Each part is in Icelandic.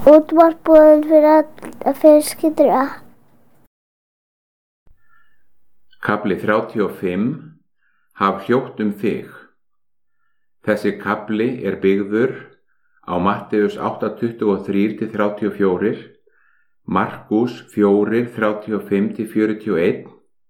Útvarpað fyrir alla fjölskylduna. Kafli 35. Haf hljótt þig. Þessi kafli byggður á Matteus 8:23-34, Markús 4:35-41,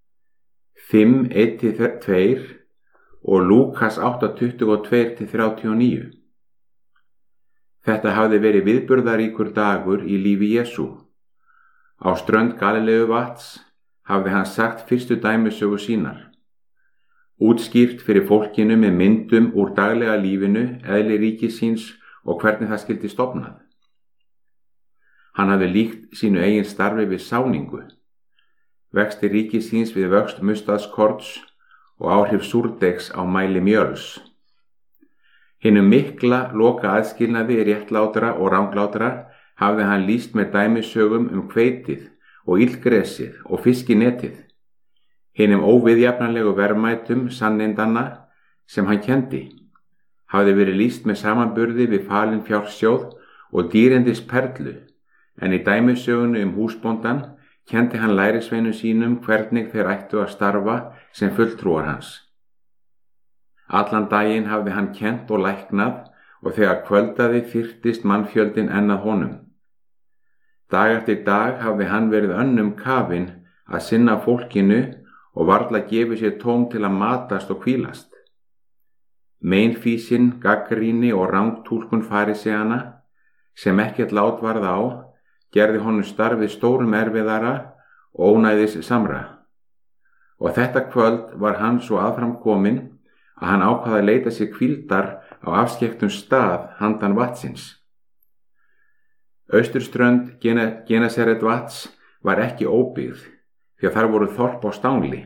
5:1-2 og Lúkas 8:22-39. Þetta hafði verið viðburðaríkur dagur í lífi Jesú. Á strönd Galileuvatns hafði hann sagt fyrstu dæmisögu sínar. Útskýrt fyrir fólkinu með myndum úr daglega lífinu, eðli ríkisins og hvernig það skyldi stofnað. Hann hafði líkt sínu eigin starfi við sáningu, vexti ríkisins við vöxt mustaðskorns og áhrif súrdeigs á mæli mjöls. Hinum mikla loka aðskilnaði réttlátra og ranglátra hafði hann lýst með dæmisögum hveitið og illgresið og fiskinetið, hinum óviðjafnanlegu verðmætum sanneindanna sem hann kendi, hafði verið lýst með samanburði við falin fjársjóð og dýrindis perlu, en í dæmisögunni húsbóndan kendi hann lærisveinum sínum hvernig þeir ættu að starfa sem fulltrúar hans. Allan daginn hafði hann kennt og læknað og þegar kvöldaði þyrptist mannfjöldinn enn að honum. Dag eftir dag hafði hann verið önnum kafinn að sinna fólkinu og varla gefið sér tóm til að matast og hvílast. Meinfýsin, gagnrýni og rangtúlkun fariseana, sem ekkert lát varð á, gerði honum starfið stórum erfiðara og ónæðis samra. Og þetta kvöld var hann svo aðfram kominn að hann ákvað að leita sér hvíldar á afskekktum stað handan vatnsins. Austurströnd Genesaretvatns var ekki óbyggð, því að þar voru þorp á stangli.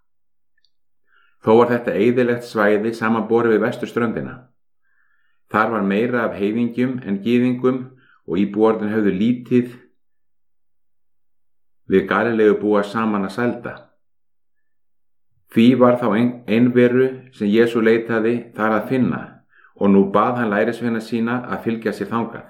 Þó var þetta eyðilegt svæði samanborið við vesturströndina. Þar var meira af heiðingjum en gyðingum og íbúarnir höfðu lítið við Galileu búa saman að sælda. Því var þá einveru sem Jesú leitaði þar að finna og nú bað hann lærisveina sína að fylgja sér þangað.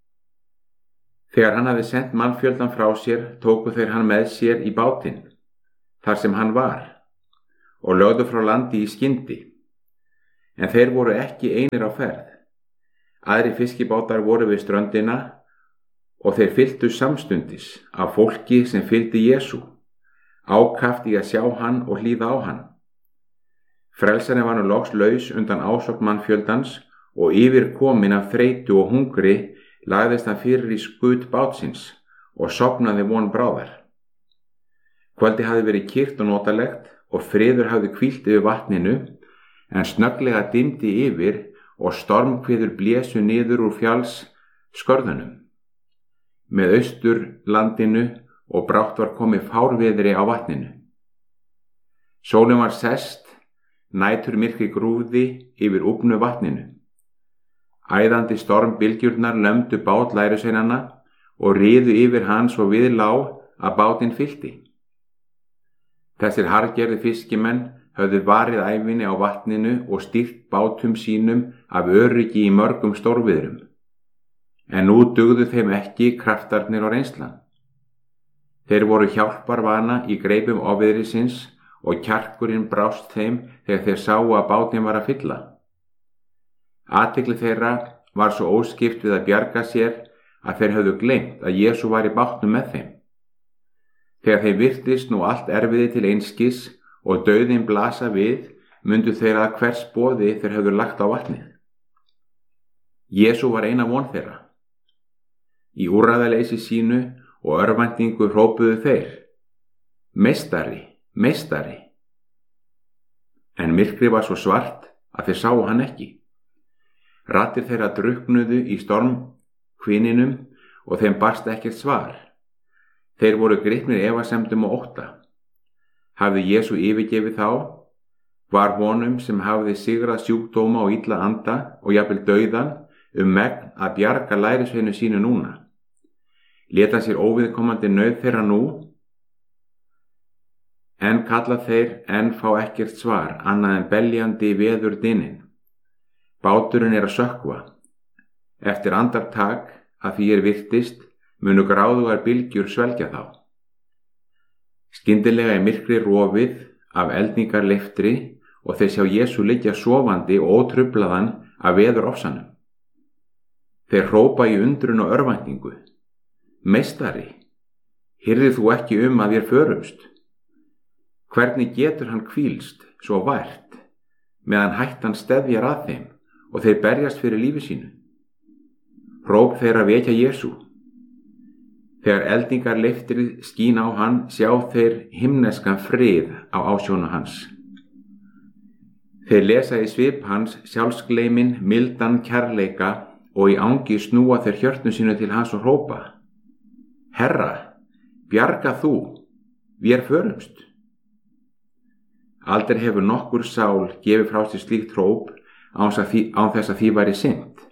Þegar hann hafði sent mannfjöldan frá sér, tóku þeir hann með sér í bátinn, þar sem hann var, og lögðu frá landi í skyndi. En þeir voru ekki einir á ferð. Aðrir fiskibátar voru við ströndina og þeir fylltu samstundis af fólki sem fylgdi Jesú, ákaft í að sjá hann og hlýða á hann. Frelsarinn var nú loks laus undan ásókn mannfjöldans og yfir kominn af þreytu og hungri lagðist hann fyrir í skut bátsins og sofnaði von bráðar. Kvöldi hafði verið kyrrt og notalegt og friður hafði hvílt yfir vatninu, en snögglega dimmdi yfir og stormkviður blésu niður úr fjalls skörðunum. Með austurlandinu og brátt var komið fárviðri á vatninu. Sólin var sest, næturmyrkri grúfði yfir úfnu vatninu. Æðandi stormbylgjurnar lömdu bát lærisveinanna og riðu yfir hann svo við lá að bátinn fyllti. Þessir harðgerðu fiskimenn höfðu varið ævinni á vatninu og stýrt bátum sínum af öryggi í mörgum stórviðrum. En nú dugðu þeim ekki kraftarnir og reynslan. Þeir voru hjálparvana í greipum ofviðrisins og kjarkurinn brást þeim þegar þeir sáu að bátinn var að fylla. Athygli þeirra var svo óskipt við að bjarga sér að þeir höfðu gleymt að Jesú var í bátnum með þeim. Þegar þeim virtist nú allt erfiði til einskis og dauðinn blasa við, mundu þeir að hvers boði þeir höfðu lagt á vatnið. Jesú var eina von þeirra. Í úrræðaleysi sínu og örvæntingu hrópuðu þeir: Meistari, meistari! En myrkrið var svo svart að þeir sáu hann ekki. Raddir þeirra drukknuðu í stormkvininum og þeim barst ekkert svar. Þeir voru gripnir efasemdum og ótta. Hafði Jesú yfirgefið þá? Var honum sem hafði sigrað sjúkdóma og illa anda og jafnvel dauðan megn að bjarga lærisveinu sínu núna? Lét hann sér óviðkomandi nauð þeirra nú? En kalla þeir en fá ekkert svar annað en beljandi veðurdyninn. Báturinn að sökkva. Eftir andartak að því virtist munu gráðugar bylgjur svelgja þá. Skyndilega er myrkri rofið af eldningarleiftri og þeir sjá Jesú liggja sofandi og ótruflaðan af veðurofsanum. Þeir hrópa í undrun og örvæntingu: Meistari, heyrðir þú ekki að vér förumst? Hvernig getur hann hvílst svo vært, meðan hættan steðjar að þeim og þeir berjast fyrir lífi sínu? Hróp þeirra vekja Jesú. Þegar eldningarleiftri skín á hann sjá þeir himneskan frið á ásjónu hans. Þeir lesa í svip hans sjálfsgleymin, mildan kærleika og í angi snúa þeir hjörtum sínu til hans og hrópa: Herra, bjarga þú, vér förumst. Aldrei hefur nokkur sál gefið frá sér slíkt hróp án þess að því væri sinnt.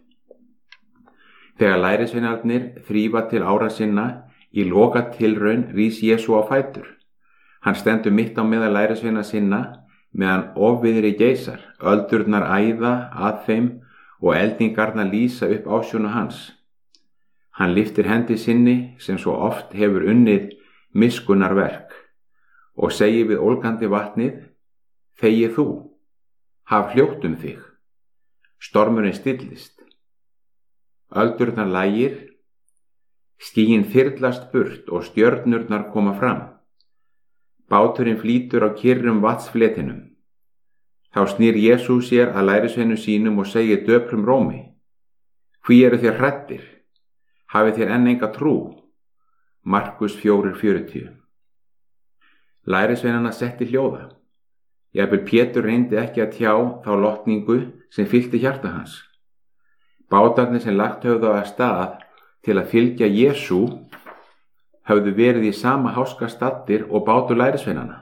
Þegar lærisveinarnir þrífa til ára sinna í loka tilraun rís Jesú á fætur. Hann stendur mitt á meðal lærisveina sinna meðan ofviðri geisar, öldurnar æða að þeim og eldingarnar lýsa upp ásjónu hans. Hann lyftir hendi sinni sem svo oft hefur unnið miskunnarverk og segir við ólgandi vatnið: Þegi þú, haf hljótt þig. Stormurinn stillist. Öldurnar lægir, skýin þyrlast burt og stjörnurnar koma fram. Báturinn flýtur á kyrrum vatnsfletinum. Þá snýr Jesú sér að lærisveinum sínum og segir döprum rómi: Hví eru þér hræddir? Hafið þér enn enga trú? Markus 4:40. Lærisveinana setti hljóða. Jafnvel Pétur reyndi ekki að tjá þá lotningu sem fyllti hjarta hans. Bátarnir sem lagt höfðu af stað til að fylgja Jesú höfðu verið í sama háska staddir og bátur lærisveinana.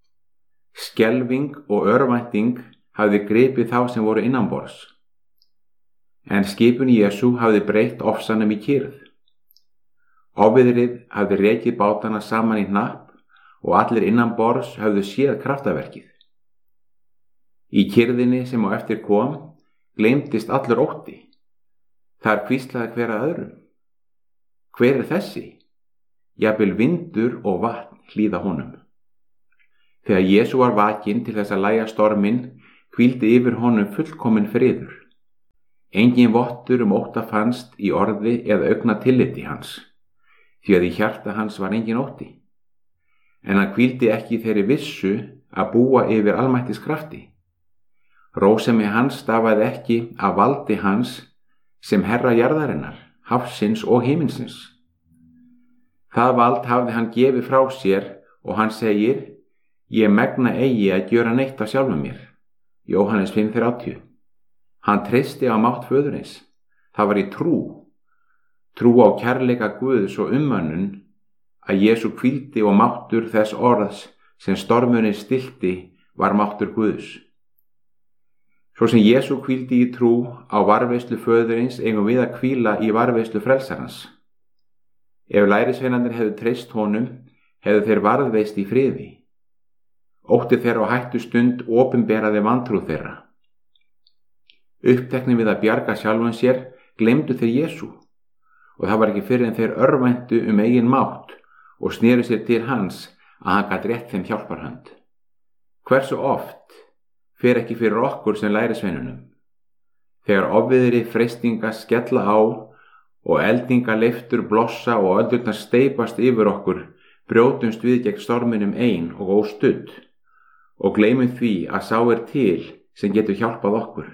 Skelfing og örvænting hafði gripið þá sem voru innanborðs. En skipun Jesú hafði breytt ofsanum í kyrrð. Ofviðrið hafði rekið bátana saman í hnapp og allir innanborðs höfðu séð kraftaverkið. Í kyrrðinni sem á eftir kom gleymdist allur ótti. Þar hvíslaði hver að öðrum: Hver er þessi? Jafnvel vindur og vatn hlýða honum. Þegar Jesú var vakinn til þess að lægja storminn, hvíldi yfir honum fullkominn friður. Engin vottur ótta fannst í orði eða augna tilliti hans, því að í hjarta hans var engin ótti. En hann hvíldi ekki í þeirri vissu að búa yfir almættis krafti. Rósemi hans stafaði ekki af valdi hans sem herra jarðarinnar, hafsins og himinsins. Það vald hafði hann gefið frá sér og hann segir: Ég megna eigi að gjöra neitt af sjálfum mér. Jóhannes 5:30. Hann treysti á mátt föðurins. Það var í trú á kærleika Guðs og ummönnun að Jesú hvíldi og máttur þess orðs sem stormurinn stillti var máttur Guðs. Svo sem Jesú hvíldi í trú á varðveislu föðurins eigum við að hvíla í varðveislu frelsarans. Ef lærisveinarnir hefðu treyst honum, hefðu þeir varðveist í friði. Ótti þeirra á hættustund opinberaði vantrú þeirra. Uppteknir við að bjarga sjálfum sér, gleymdu þeir Jesú, og það var ekki fyrr en þeir örvæntu eigin mátt og sneru sér til hans að hann gat rétt þeim hjálparhönd. Hversu oft fer ekki fyrir okkur sem lærisveinunum? Þegar ofviðri freistinga skella á og eldingaleiftur blossa og öldurnar steypast yfir okkur, brjótumst við gegn storminum ein og óstudd og gleymum því að sá er til sem getur hjálpað okkur.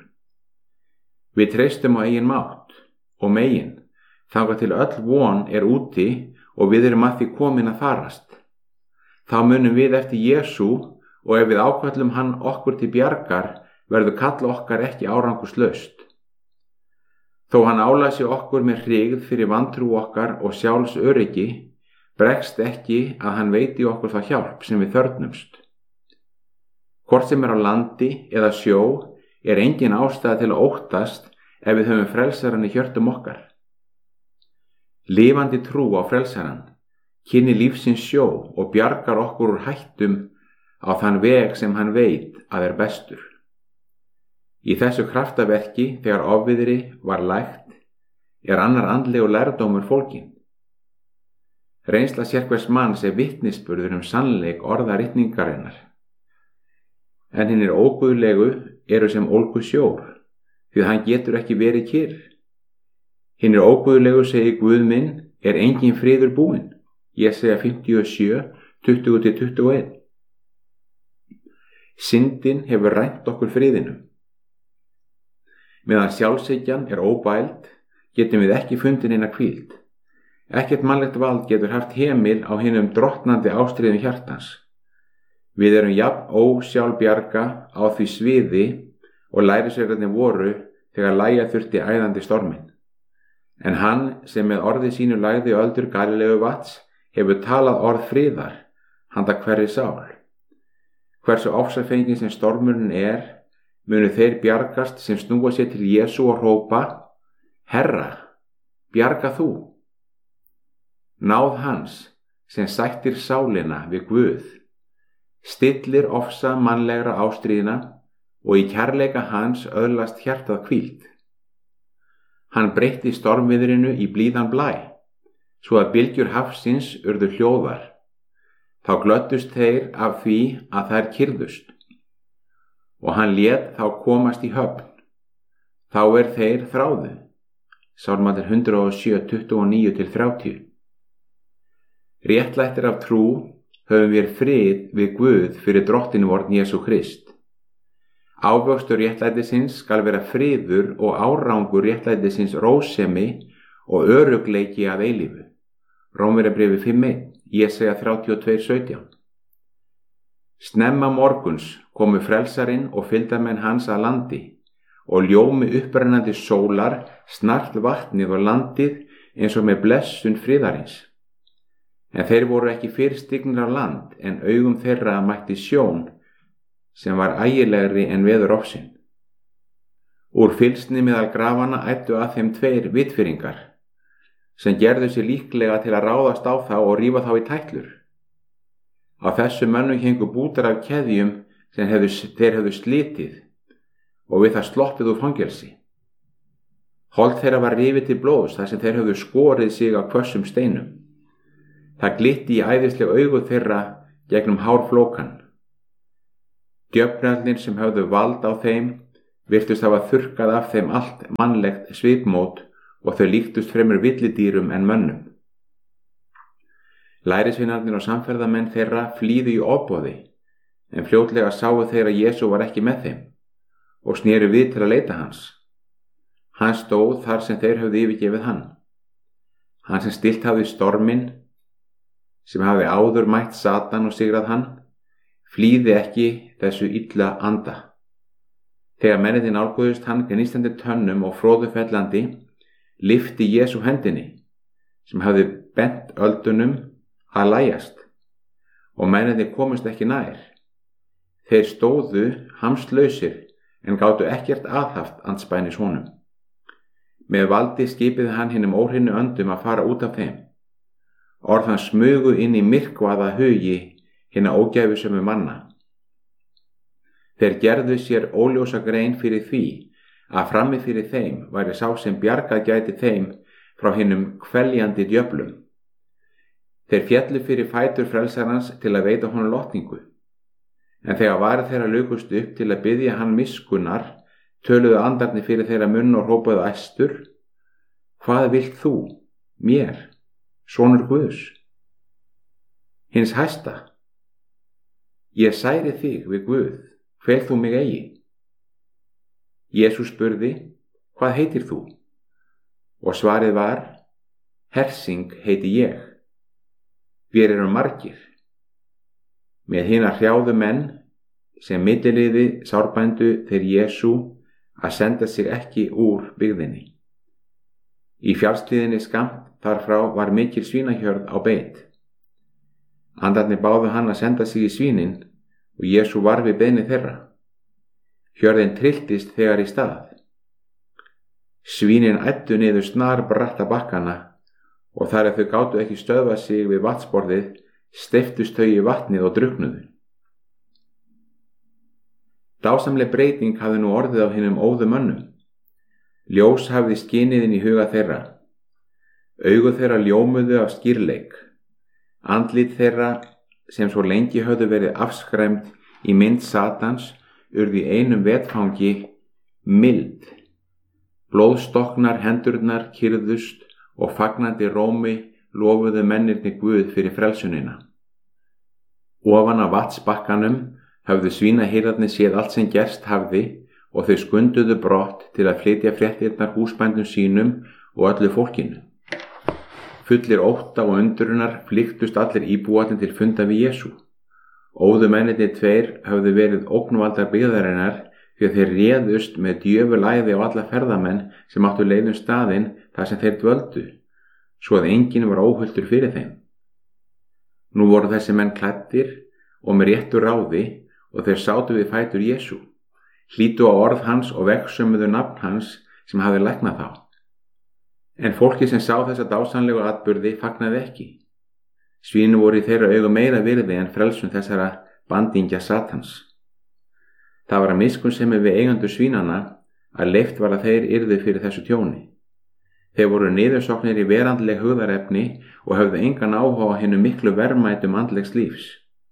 Við treystum á eigin mátt og megin, þangað til öll von er úti og við erum að því komin að farast. Þá munum við eftir Jesú og ef við ákvöllum hann okkur til bjargar, verður kall okkar ekki árangurslaust. Þó hann álæsi okkur með hrygð fyrir vantrú okkar og sjálfs öryggi, bregst ekki að hann veiti okkur það hjálp sem við þörfnumst. Hvort sem er á landi eða sjó, er engin ástæða til að óttast ef við höfum frelsarann í hjörtum okkar. Lifandi trú á frelsarann kynni lífsins sjó og bjargar okkur úr hættum á þann veg sem hann veit að er bestur. Í þessu kraftaverki þegar ofviðri var lægt, er annar andlegur lærdómur fólginn. Reynsla sérhvers manns er vitnisburður sannleik orðaritningarinnar. En hinir óguðlegu eru sem ólgu sjór, því hann getur ekki verið kyrr. Hinir óguðlegu, segir Guð minn, er engin friður búinn. Jesaja 57, 20-21. Syndin hefur rænt okkur friðinum. Meðan sjálfshyggjan er óbæld, getum við ekki fundið neina hvíld. Ekkert mannlegt vald getur haft hemil á hinum drottnandi ástríðum hjartans. Við erum jafn ósjálfbjarga á því sviði og lærisveinarnir voru þegar lægja þurfti æðandi storminn. En hann sem með orði sínu lagði öldur Galileuvatns hefur talað orð friðar, handa hverri sál. Hversu ofsafengin sem stormurinn er, munu þeir bjargast sem snúa sér til Jesú og hrópa: Herra, bjarga þú. Náð hans sem sættir sálina við Guð, stillir ofsa mannlegra ástríðina og í kærleika hans öðlast hjartað hvíld. Hann breytti stormviðrinu í blíðan blæ, svo að bylgjur hafsins urðu hljóðar. Þá glöddust þeir af því að þær kyrrðust. Og hann lét þá komast í höfn. Þá er þeir þráðu. Sálmarnir 107, 29-30. Réttlættir af trú höfum við frið við Guð fyrir drottinn vorn Jesú Krist. Ávöxtur réttlætisins skal vera friður og árangur réttlætisins rósemi og örugleiki að eilífu. Rómverjabréfi 5:1, Jesaja 32:17. Snemma morguns komu frelsarinn og fylgdarmenn hans að landi og ljómi upprennandi sólar snart vatnið og landið eins og með blessun friðarins. En þeir voru ekki fyrr stignir af land en augum þeirra mætti sjón sem var ægilegri en veður ofsinn. Úr fylgsni meðal grafana ættu að þeim 2 vitfirringar sem gerðu sér líklega til að ráðast á þá og rífa þá í tætlur. Á þessu mönnum héngu bútar af keðjum sem þeir hefðu slitið og við það sloppið úr fangelsi. Hold þeirra var rifið til blóðs þar sem þeir hefðu skorið sig á hvössum steinum. Það glitti í æðisleg augu þeirra gegnum hár flókan. Djöfnarnir sem höfðu vald á þeim virtust hafa þurrkað af þeim allt mannlegt svipmót og þau líktust fremur villidýrum en mönnum. Lærisveinarnir og samferðamenn þeirra flýðu í ofboði, en fljótlega sáu þeir að Jesú var ekki með þeim og snéru við til að leita hans. Hann stóð þar sem þeir höfðu yfirgefið hann. Hann sem stillt hafði storminn, sem hafði áður mætt Satan og sigrað hann, flýði ekki þessu illa anda. Þegar mennirnir nálguðust hann gnístandi tönnum og froðufellandi, lyfti Jesú hendinni, sem hafði bent öldunum að lægjast, og mennirnir komust ekki nær. Þeir stóðu hamslausir en gátu ekkert aðhaft andspænis honum. Með valdi skipiði hann hinum óhreinu öndum að fara út af þeim. Orð hans smugu inn í myrkvaða hugi hinna ógæfusömu manna. Þeir gerðu sér óljósa grein fyrir því að frammi fyrir þeim væri sá sem bjargað gæti þeim frá hinum kveljandi djöflum. Þeir féllu fyrir fætur frelsarans til að veita honum lotningu. En þegar varir þeirra lukust upp til að biðja hann miskunnar, töluðu andarnir fyrir þeirra munn og hrópuðu æstur: Hvað vilt þú, mér, sonur Guðs? Hins hæsta. Ég særi þig við Guð, hvel þú mig eigi. Jesús spurði: Hvað heitir þú? Og svarið var: Hersing heiti ég. Við erum margir. Með hina hrjáðu menn sem milliliði sárbændu þeir Jesú að senda sig ekki úr byggðinni. Í fjallshlíðinni skammt þarfrá var mikil svínahjörð á beit. Andarnir báðu hann að senda sig í svínin og Jesú var við beiðni þeirra. Hjörðin trylltist þegar í stað. Svínin æddu niður snarbratta bakkana og þar þau gátu ekki stöðva sig við vatnsborðið, steyptust þau í vatnið og drukknuðu. Dásamleg breyting hafði nú orðið á hinum óðu mönnum. Ljós hafði skinið inn í huga þeirra. Augu þeirra ljómuðu af skýrleik. Andlit þeirra sem svo lengi höfðu verið afskræmd í mynd Satans urðu í einum vetfangi mild. Blóðstoknar hendurnar kyrrðust og fagnandi rómi lofuðu mennirnir Guð fyrir frelsunina. Ofan af vatnsbakkanum höfðu svínahirðarnir séð allt sem gerst hafði og þau skunduðu brott til að flytja fréttirnar húsbændum sínum og öllu fólkinu. Fullir ótta og undrunar flykktust allir íbúarnir til funda við Jesú. Óðu mennirnir tveir höfðu verið ógnvaldar byggðarinnar því að þeir réðust með djöfulæði á alla ferðamenn sem áttu leið staðinn þar sem þeir dvöldu, svo að enginn var óhultur fyrir þeim. Nú voru þessi menn klæddir og með réttu ráði og þeir sátu við fætur Jesú, hlýtu á orð hans og vegsömmuðu nafn hans sem hafði læknað þá. En fólki sem sá þessa dásamlegu atburði fagnaði ekki. Svínin voru í þeirra augu meira virði en frelsun þessara bandingja Satans. Það var að miskunnsemi við eigendur svínana að leyft var að þeir yrðu fyrir þessu tjóni. Þeir voru niðursoknir í verandleg hugðarefni og höfðu engan áhuga á hinu miklu verðmætum andlegs lífs.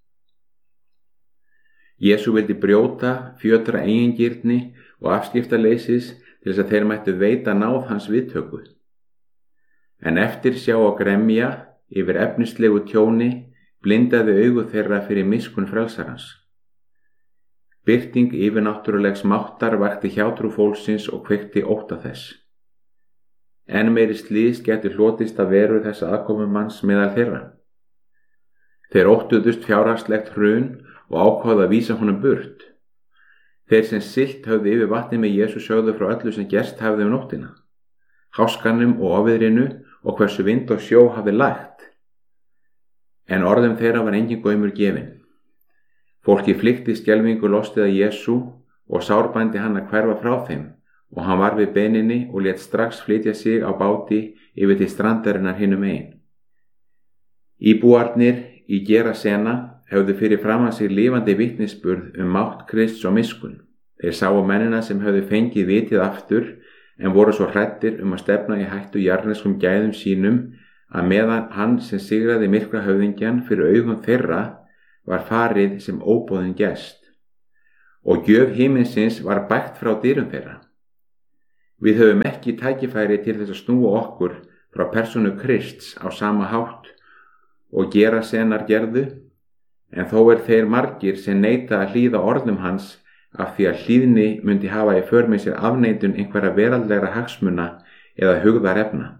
Jesú vildi brjóta, fjötra eigingirni og afskiptaleysis til þess að þeir mættu veita náð hans viðtöku. En eftir sjá og gremja yfir efnislegu tjóni blindaði augu þeirra fyrir miskunn frelsarans. Birting yfirnáttúrulegs máttar vakti hjátrú fólksins og kveikti ótta þess. Enn meiri slys gæti hlotist að veru þessa aðkomumanns meðal þeirra. Þeir óttuðust fjárhagslegt hrun og ákváðu að vísa honum burt. Þeir sem siglt höfðu yfir vatni með Jesú sögðu frá öllu sem gerst hafði nóttina, háskanum og ofviðrinu og hversu vind og sjó hafði lægt. En orðum þeirra var engin gaumur gefinn. Fólki flykti skelfingu lostið að Jesú og sárbændi hann að hverfa frá þeim og hann var við beininni og lét strax flytja sig á báti yfir til strandarinnar hinum megin. Íbúarnir í Gerasena höfðu fyrir framan sig lifandi vitnisburð mátt Krists og miskunn. Þeir sáu mennina sem höfðu fengið vitið aftur en voru svo hræddir að stefna í hættu jarðneskum gæðum sínum að meðan hann sem sigraði myrkra höfðingjan fyrir augum þeirra var farið sem óboðinn gest og gjöf himinsins var bægt frá dyrum þeirra. Við höfum ekki tækifæri til þess að snúa okkur frá persónu Krists á sama hátt og Gerasenar gerðu, en þó þeir margir sem neita að hlýða orðum hans af því að hlýðni myndi hafa í för með sér afneitun einhverja veraldlegra hagsmuna eða hugðarefna.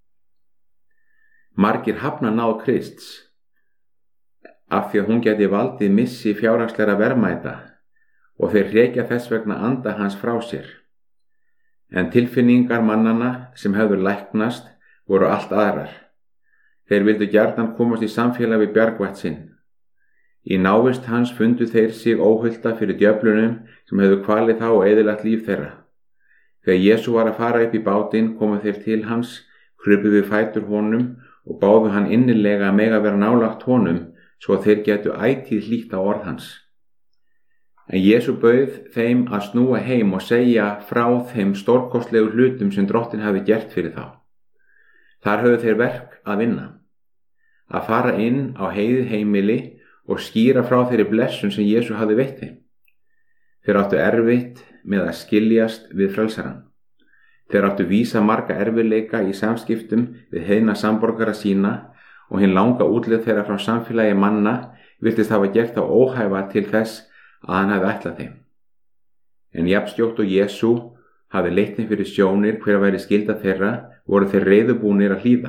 Margir hafna náð Krists af því að hún geti valdið missi fjárhagslegra verðmæta og þeir hrekja þess vegna anda hans frá sér. En tilfinningar mannanna sem höfðu læknast voru allt aðrar. Þeir vildu gjarnan komast í samfélag við bjargvætt sinn. Í návist hans fundu þeir sig óhulta fyrir djöflunum sem hefðu kvalið þá og eyðilagt líf þeirra. Þegar Jesú var að fara upp í bátinn komu þeir til hans, krupu við fætur honum og báðu hann innilega að mega vera nálægt honum svo að þeir getu ætíð hlýtt á orð hans. En Jesú bauð þeim að snúa heim og segja frá þeim stórkostlegu hlutum sem Drottinn hafi gert fyrir þá. Þar höfðu þeir verk að vinna, að fara inn á heiðið heimili og skýra frá þeirri blessun sem Jesú hafði veitt þeim. Þeir áttu erfitt með að skiljast við frelsarann. Þeir áttu vísa marga erfiðleika í samskiptum við heiðna samborgara sína og hinn langa útleið þeirra frá samfélagi manna virtist hafa gert þá óhæfa til þess að hann hafi ætlað þeim. En jafnskjótt og Jesú hafi leitt þeim fyrir sjónir hver væri skylda þeirra, voru þeir reiðubúnir að hlýða.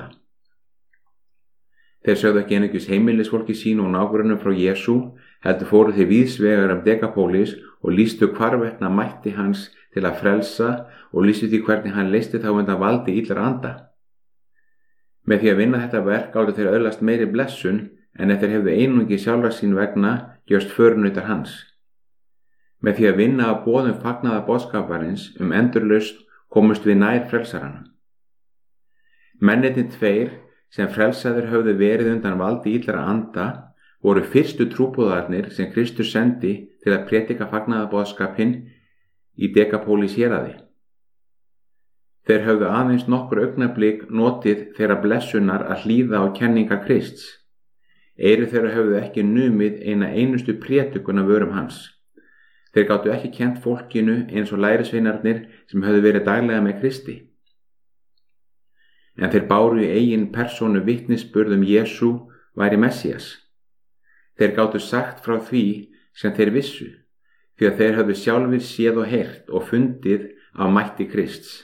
Þeir sögðu ekki einungis heimilisfólki sínu og nágrönnum frá Jesú, heldur fóru þeir víðsvegar Dekapólis og lýstu hvarvetna mætti hans til að frelsa og lýstu því hvernig hann leysti þá undan valdi illra anda. Með því að vinna þetta verk gátu þeir öðlast meiri blessun en ef þeir hefðu einungi sjálfra sín vegna gjörst förunautar hans. Með því að vinna að boðum fagnaða boðskaparins endurlausn komust við nær frelsarana. Mennirnir tveir sem frelsaðir höfðu verið undan valdi illra anda voru fyrstu trúboðarnir sem Kristus sendi til að prédika fagnaða boðskapinn í Dekapólis héraði. Þeir höfðu aðeins nokkur augnablik notið þeirra blessunar að hlýða á kenningar Krists. Eyru þeirra höfðu ekki numið eina einustu prédikun af vörum hans. Þeir gátu ekki kennt fólkinu eins og lærisveinarnir sem höfðu verið daglega með Kristi. En þeir báru í eigin persónu vitnisburð Jesú væri Messías. Þeir gátu sagt frá því sem þeir vissu, því að þeir höfðu sjálfir séð og heyrt og fundið af mætti Krists.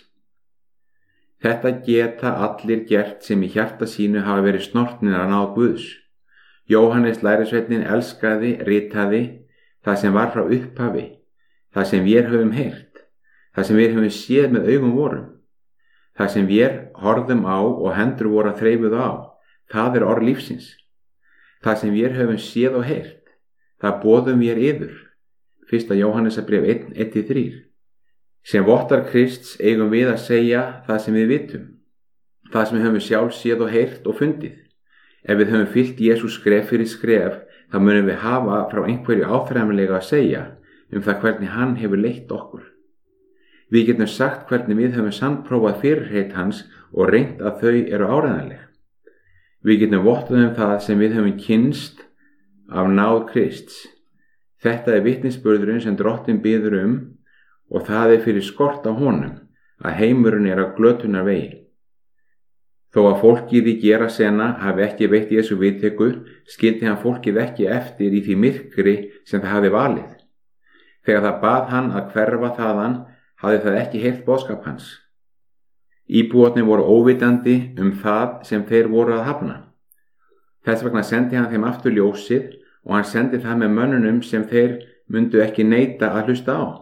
Þetta geta allir gert sem í hjarta sínu hafa verið snortnir að náð Guðs. Jóhannes lærisveinninn elskaði, ritaði það sem var frá upphafi, það sem við höfum heyrt, það sem við höfum séð með augum vorum, það sem við horfðum á og hendur voru þreifuð á, það er orð lífsins. Það sem við höfum séð og heyrt, það boðum við yður. 1. Jóhannesarbréf 1:1-3. Sem vottar Krists eigum við að segja það sem við vitum, það sem við höfum sjálf séð og heyrt og fundið. Ef við höfum fylgt Jesú skref fyrir skref, þá munum við hafa frá einhverju áþreifanlegu að segja það hvernig hann hefur leitt okkur. Við getum sagt hvernig við höfum sannprófað fyrirheit hans og reynt að þau eru áreiðanleg. Við getum vottað það sem við höfum kynnst af náð Krists. Þetta er vitnisburðurinn sem Drottinn biður og það er fyrir skort á honum að heimurinn er á glötunar vegi. Þó að fólkið í Gerasena hafi ekki veitt Jesú viðtöku, skildi hann fólkið ekki eftir í því myrkri sem það hafi valið. Þegar það bað hann að hverfa þaðan, hafði það ekki heyrt boðskap hans. Íbúarnir voru óvitandi það sem þeir voru að hafna. Þess vegna sendi hann þeim aftur ljósið og hann sendi það með mönnunum sem þeir mundu ekki neita að hlusta á.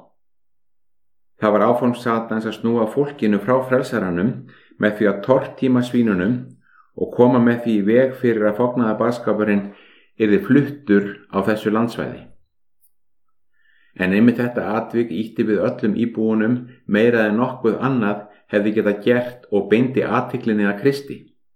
Það var áform Satans að snúa fólkinu frá frelsaranum með því að tortíma svínunum og koma með því í veg fyrir að fognaða boðskapurinn yrði fluttur á þessu landsvæði. En einmitt þetta atvik ýtti við öllum íbúunum meira en nokkuð annað hefði getað gert og beindi athyglinni að Kristi.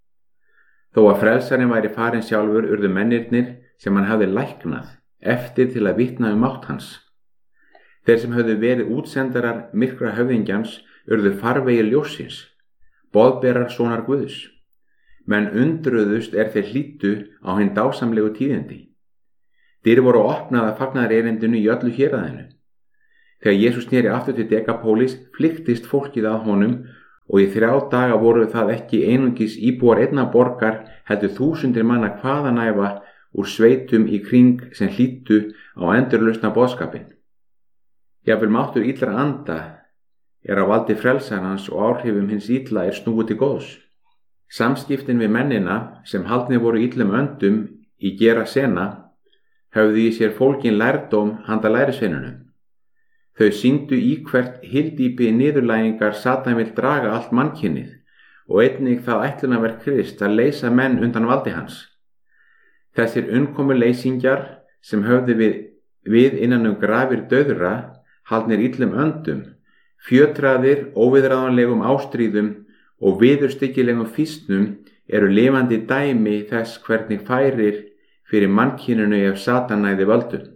Þó að frelsarinn væri farinn sjálfur urðu mennirnir sem hann hafði læknað eftir til að vitna mátt hans. Þeir sem höfðu verið útsendarar myrkra höfðingjans urðu farvegir ljóssins, boðberar sonar Guðs. Menn undruðust þeir hlýddu á hinn dásamlegu tíðindi. Dyr voru opnað að fagnaðarerindinu í öllu héraðinu. Þegar Jesús sneri aftur til Dekapólis flyktist fólkið að honum og í 3 daga voru það ekki einungis íbúar einnar borgar heldur þúsundir manna hvaðanæfa úr sveitum í kring sem hlýddu á endurlausna boðskapinn. Jafnvel máttur illra anda á valdi frelsarans og áhrifum hins illa snúið til góðs. Samskiptin við mennina sem haldnir voru illum öndum í Gerasena höfðu í sér fólgin lærdóm handa lærisveinunum. Þau sýndu í hvert hyldýpi niðurlægingar Satan vill draga allt mannkynið og einnig það ætlunarverk Krist að leysa menn undan valdi hans. Þessir leysingjar sem höfðu við innan grafir dauðra haldnir illum öndum, fjötraðir óviðráðanlegum ástríðum og viðurstyggilegum fýsnum eru lifandi dæmi þess hvernig færir fyrir mannkyninu ef Satan næði völdum.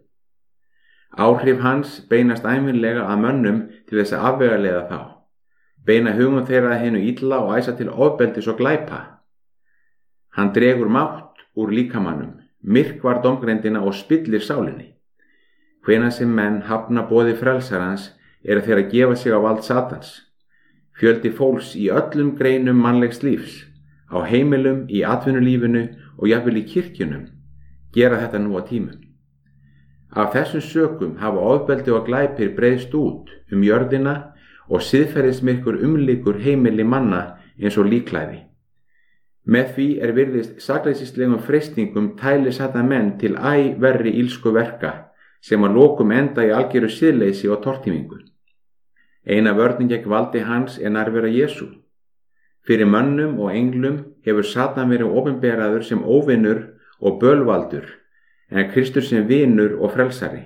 Áhrif hans beinast ævinlega að mönnum til þess að afvegaleiða þá, beina hugum þeirra að hinu illa og æsa til ofbeldis og glæpa. Hann dregur mátt úr líkamannum, myrkvar dómgreindina og spillir sálinni. Hvenær sem menn hafna boði frelsarans þeir að gefa sig á vald Satans. Fjöldi fólks í öllum greinum mannlegs lífs, á heimilum, í atvinnulífinu og jafnvel í kirkjunum, gera þetta nú á tímum. Af þessum sökum hafa ofbeldi og glæpir breiðst út jörðina og siðferðismyrkur umlykur heimili manna eins og líkklæði. Með því virðist sakleysislegum freistingum tæli Satan menn til æ verri ilsku verka sem að lokum enda í algjöru siðleysi og tortímingu. Eina vörnin gegn valdi hans nærvera Jesú. Fyrir mönnum og englum hefur Satan verið opinberaður sem óvinur og bölvaldur, en Kristur sem vinur og frelsari.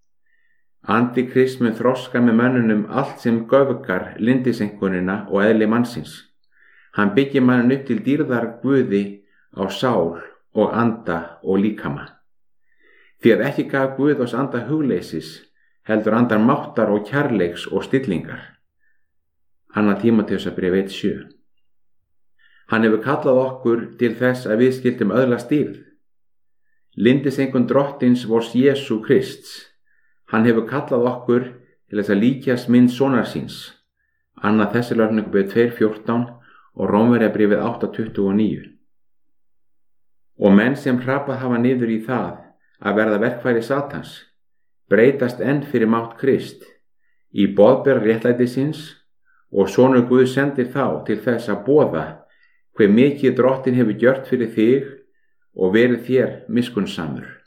Andi Krist mun þroska með mönnunum allt sem göfgar lindisenkunina og eðli mannsins. Hann byggir mannin upp til dýrðar Guði á sál og anda og líkama. Því að ekki gaf Guð oss anda hugleysis, heldur andar máttar og kærleiks og stillingar. 2. Tímóteusarbréf 1:7. Hann hefur kallað okkur til þess að við skildum öðlast dýrð. Lyndiseinkunn Drottins vors Jesú Krists. Hann hefur kallað okkur til þess að líkjast mynd sonar síns. 2. Þessalóníkubréf 2:14 og Rómverjabréfið 8:29. Og menn sem hrapað hafa niður í það að verða verkfæri Satans breytast enn fyrir mátt Krist í boðbera réttlætisins, og sonur Guðs sendir þá til þess að boða hve mikið Drottinn hefur gjört fyrir þig og verið þér miskunnsamur.